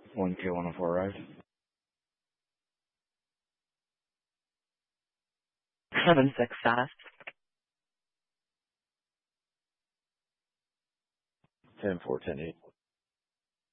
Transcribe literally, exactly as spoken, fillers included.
one K one oh four right. seven six status. ten four ten eight.